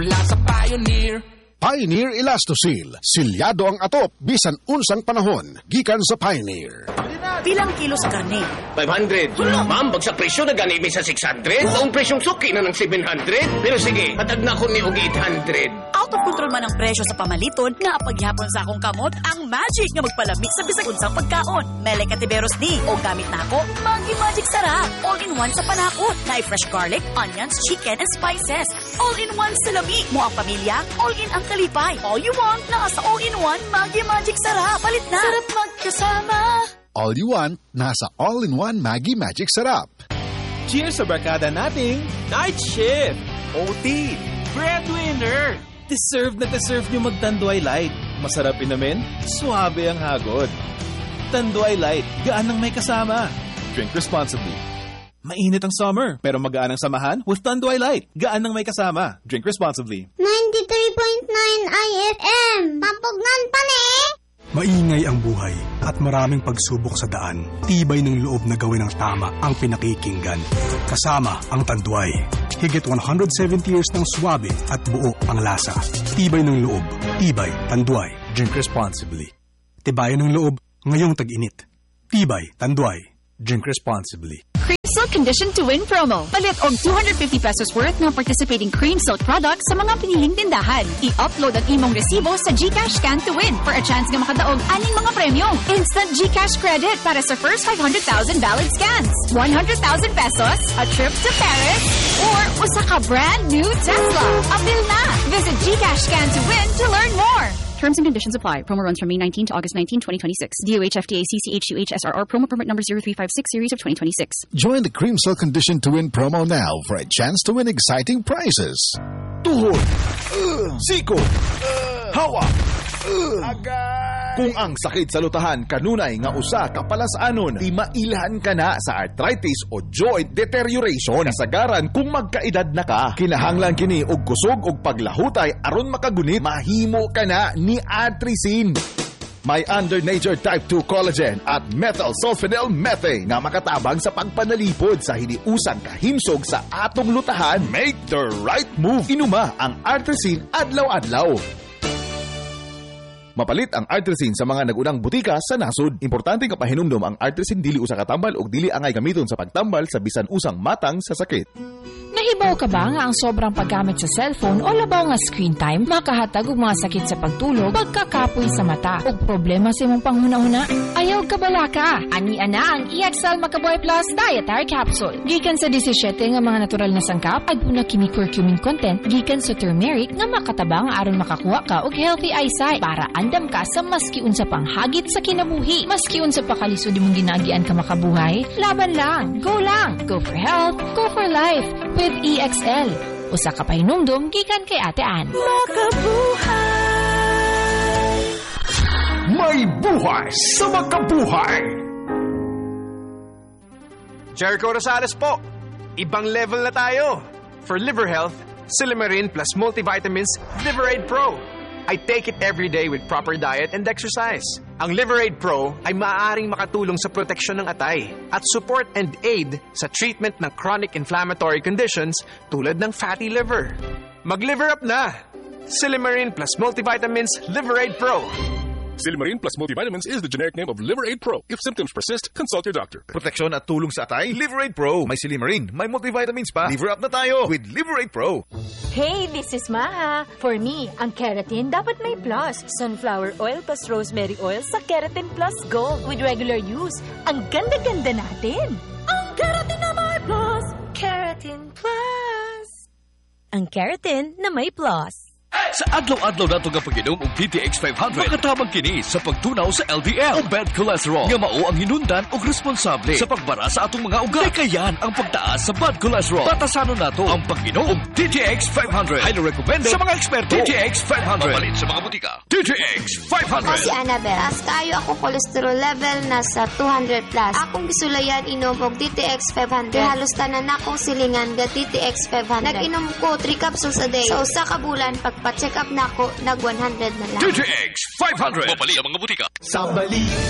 Lasa Pioneer. Pioneer Elastosil. Silyado ang atop bisan unsang panahon. Gikan sa Pioneer. Pilang kilo sa karne? 500. Ma'am, bagsak presyo na ganimi sa 600. Taong presyong suki na ng 700. Pero sige, hatag na ko ni og 800. Out of control man ang presyo sa pamaliton nga paghihapon sa akong kamot ang magic nga magpalami sa bisag unsang pagkaon. Mele Katiberos ni o gamit na ako Maggi Magic Sarap. All-in-one sa panakot. Na fresh garlic, onions, chicken, and spices. All-in-one sa lami. Mo ang pamilya, all-in ang kalipay. All you want na sa all-in-one Maggi Magic Sarap. Palit na. Sarap magkasama. All you want, nasa all-in-one Maggi Magic Sarap. Cheers sa barkada nating Night Shift, OT, Breadwinner. Deserve na deserve nyo mag-Tanduay Light. Masarap inamin, suabe ang hagod. Tanduay Light, gaan ng may kasama. Drink responsibly. Mainit ang summer, pero magaan ang samahan with Tanduay Light. Gaan ng may kasama. Drink responsibly. 93.9 IFM. Pampugnan pa ni! Maingay ang buhay at maraming pagsubok sa daan. Tibay ng loob na gawin ang tama ang pinakikinggan. Kasama ang Tanduay. Higit 170 years ng swabe at buo ang lasa. Tibay ng loob. Tibay Tanduay. Drink responsibly. Tibayan ng loob ngayong tag-init. Tibay Tanduay. Drink responsibly. Cream Silk Condition to Win promo. Palit og 250 pesos worth ng participating Cream Silk products sa mga piniling tindahan. I-upload ang imong resibo sa GCash Scan to Win for a chance nga makadaog aning mga premyo. Instant GCash credit para sa first 500,000 valid scans. 100,000 pesos, a trip to Paris, or usa ka brand new Tesla. Apil na! Visit GCash Scan to Win to learn more. Terms and conditions apply. Promo runs from May 19 to August 19, 2026. DOH FDA CCH2H SRR promo permit number 0356 series of 2026. Join the Cream Silk Condition to Win promo now for a chance to win exciting prizes. Tuhod, siko, hawa, kung ang sakit sa lutahan kanunay nga usa ka palasanon, di mailhan ka na sa arthritis o joint deterioration. Kasagaran kung magkaedad na ka, kinahanglan kini og kusog og paglahutay aron makagunit, mahimo ka na ni Atrizin. May under nature type 2 collagen at methyl sulfonyl methane na makatabang sa pagpanalipod sa hiniusang kahimsog sa atong lutahan. Make the right move. Inuma ang Atrizin adlaw-adlaw. Mapalit ang Artresin sa mga nagunang butika sa nasod. Importante nga pahinumdom ang Artresin dili usa ka tambal ug dili angay gamiton sa pagtambal sa bisan usang matang sa sakit. Nahibaw ka ba nga ang sobrang paggamit sa cellphone o labaw nga screen time makahatag og mga sakit sa pagtulog, pagkakapoy sa mata ug problema sa imong panghuna-huna? Ayaw ka bala ka. Ani-ana ang EXL Makaboy Plus Dietary Capsule. Gikan sa 17 nga mga natural na sangkap aduna kini curcumin content gikan sa turmeric nga makatabang aron makakuha ka og healthy eyesight para andam ka sa maski unsa pang hagit sa kinabuhi. Maski unsa pa kalisod imong ginagian ka makabuhay, laban lang, go for health, go for life with EXL. Usa ka pahinumdum gikan kay Ate Ann. Makabuhay! May buhay sa makabuhay! Jericho Rosales po. Ibang level na tayo. For liver health, Silymarin plus multivitamins Liverade Pro. I take it every day with proper diet and exercise. Ang Liverade Pro ay maaaring makatulong sa proteksyon ng atay at support and aid sa treatment ng chronic inflammatory conditions tulad ng fatty liver. Mag-liver up na! Silymarin plus multivitamins Liverade Pro. Silymarin plus multivitamins is the generic name of Liverade Pro. If symptoms persist, consult your doctor. Proteksyon at tulong sa atay, Liverade Pro. May Silymarin, may multivitamins pa. Liver up na tayo with Liverade Pro. Hey, this is Maha. For me, ang keratin dapat may plus. Sunflower oil plus rosemary oil sa Keratin Plus Gold with regular use. Ang ganda-ganda natin. Ang keratin na may plus. Keratin Plus. Ang keratin na may plus. Sa adlaw-adlaw nato nga pag-inom og DTX 500, makatabang kini sa pagtunaw sa LDL o bad cholesterol nga mao ang hinundan og responsable sa pagbara sa atong mga ugat. Kayan ang pagtaas sa bad cholesterol. Batasanon nato ang pag-inom og DTX 500. Highly recommended sa mga eksperto. DTX 500. Mapalit sa mga butika. DTX 500. Si Annabel, as kayo ako cholesterol level nasa 200 plus. Akong gisulayan inom og DTX 500. Halos tanan akong silingan ga DTX 500. Nag-inom ko 3 capsules a day. Sa usa ka bulan pagpa-check up na ako, nag 100 na lang. DTX 500. Mapalit sa mga butika. Sa balita